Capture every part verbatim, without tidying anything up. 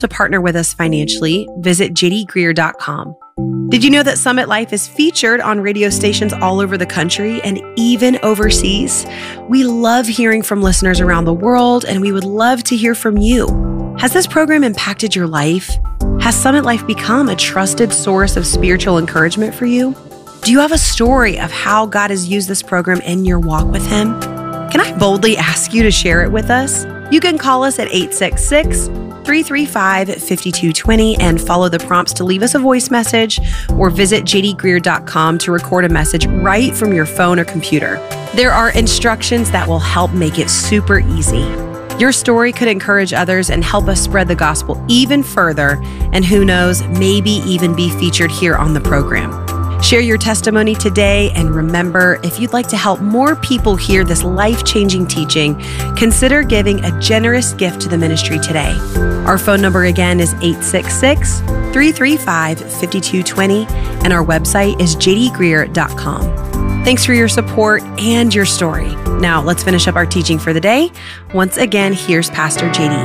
To partner with us financially, visit j d greer dot com. Did you know that Summit Life is featured on radio stations all over the country and even overseas? We love hearing from listeners around the world, and we would love to hear from you. Has this program impacted your life? Has Summit Life become a trusted source of spiritual encouragement for you? Do you have a story of how God has used this program in your walk with Him? Can I boldly ask you to share it with us? You can call us at eight six six, three three five, five two two zero and follow the prompts to leave us a voice message, or visit j d greer dot com to record a message right from your phone or computer. There are instructions that will help make it super easy. Your story could encourage others and help us spread the gospel even further, and who knows, maybe even be featured here on the program. Share your testimony today, and remember, if you'd like to help more people hear this life-changing teaching, consider giving a generous gift to the ministry today. Our phone number again is eight six six, three three five, five two two zero, and our website is j d greer dot com. Thanks for your support and your story. Now, let's finish up our teaching for the day. Once again, here's Pastor J D.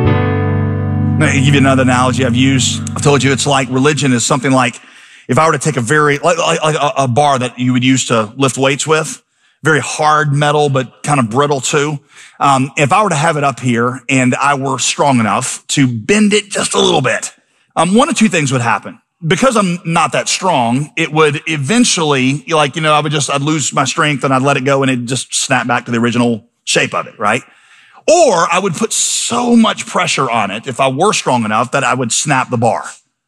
I'm going to give you another analogy I've used. I've told you it's like religion is something like, if I were to take a very, like, like a, a bar that you would use to lift weights with, very hard metal, but kind of brittle too. Um, if I were to have it up here and I were strong enough to bend it just a little bit, um, one of two things would happen. Because I'm not that strong, it would eventually, like, you know, I would just, I'd lose my strength and I'd let it go and it'd just snap back to the original shape of it, right? Or I would put so much pressure on it, if I were strong enough, that I would snap the bar.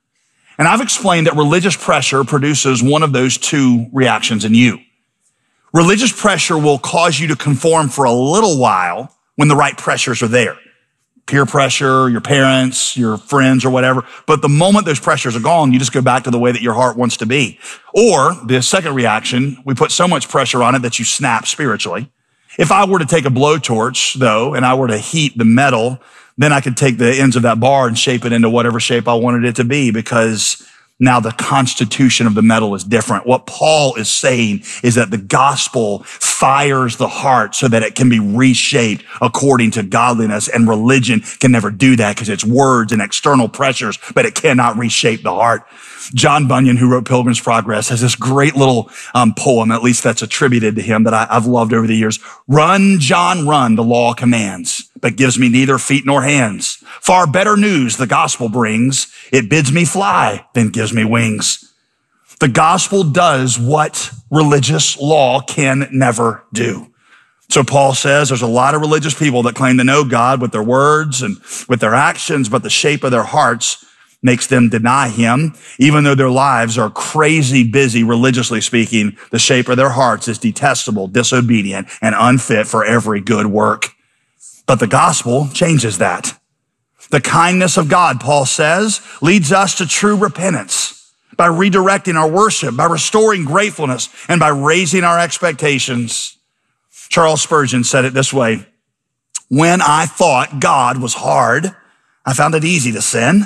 And I've explained that religious pressure produces one of those two reactions in you. Religious pressure will cause you to conform for a little while when the right pressures are there. Peer pressure, your parents, your friends, or whatever. But the moment those pressures are gone, you just go back to the way that your heart wants to be. Or the second reaction, we put so much pressure on it that you snap spiritually. If I were to take a blowtorch, though, and I were to heat the metal, then I could take the ends of that bar and shape it into whatever shape I wanted it to be, because now the constitution of the metal is different. What Paul is saying is that the gospel fires the heart so that it can be reshaped according to godliness, and religion can never do that because it's words and external pressures, but it cannot reshape the heart. John Bunyan, who wrote Pilgrim's Progress, has this great little um, poem, at least that's attributed to him, that I, I've loved over the years. Run, John, run, the law commands, but gives me neither feet nor hands. Far better news the gospel brings. It bids me fly, then gives me wings. The gospel does what religious law can never do. So Paul says there's a lot of religious people that claim to know God with their words and with their actions, but the shape of their hearts makes them deny him. Even though their lives are crazy busy, religiously speaking, the shape of their hearts is detestable, disobedient, and unfit for every good work. But the gospel changes that. The kindness of God, Paul says, leads us to true repentance by redirecting our worship, by restoring gratefulness, and by raising our expectations. Charles Spurgeon said it this way: when I thought God was hard, I found it easy to sin.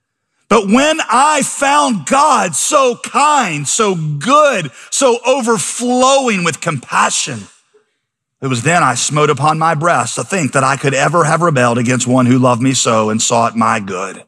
But when I found God so kind, so good, so overflowing with compassion, it was then I smote upon my breast to think that I could ever have rebelled against one who loved me so and sought my good.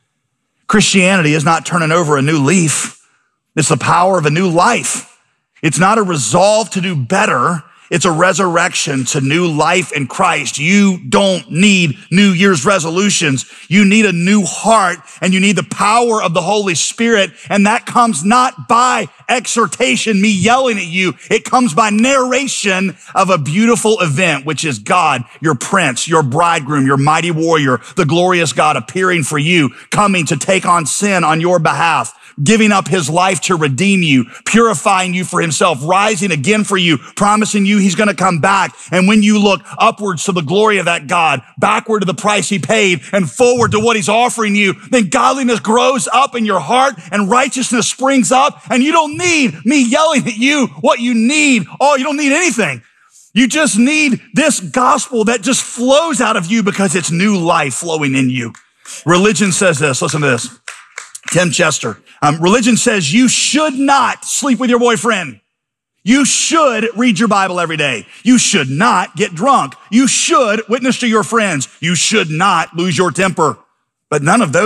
Christianity is not turning over a new leaf. It's the power of a new life. It's not a resolve to do better. It's a resurrection to new life in Christ. You don't need New Year's resolutions. You need a new heart, and you need the power of the Holy Spirit. And that comes not by exhortation, me yelling at you. It comes by narration of a beautiful event, which is God, your prince, your bridegroom, your mighty warrior, the glorious God appearing for you, coming to take on sin on your behalf, giving up his life to redeem you, purifying you for himself, rising again for you, promising you he's going to come back. And when you look upwards to the glory of that God, backward to the price he paid, and forward to what he's offering you, then godliness grows up in your heart and righteousness springs up. And you don't need me yelling at you what you need. Oh, you don't need anything. You just need this gospel that just flows out of you because it's new life flowing in you. Religion says this. Listen to this. Tim Chester. Um, religion says you should not sleep with your boyfriend. You should read your Bible every day. You should not get drunk. You should witness to your friends. You should not lose your temper. But none of those